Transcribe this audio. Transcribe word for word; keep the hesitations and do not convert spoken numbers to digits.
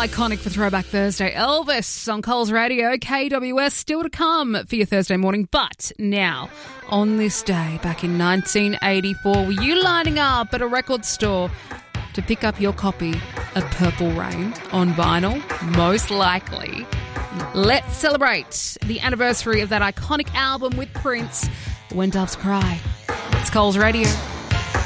iconic for Throwback Thursday. Elvis on Coles Radio, K W S, still to come for your Thursday morning. But now, on this day, back in nineteen eighty-four, were you lining up at a record store to pick up your copy of Purple Rain on vinyl? Most likely. Let's celebrate the anniversary of that iconic album with Prince, When Doves Cry. It's Coles Radio.